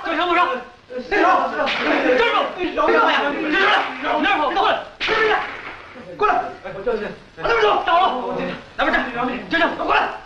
正常不成？那个啥，站住！老干嘛呀？站住！哪儿跑？过来！过来！过来！那边走，打我了！那边站，站住！过来！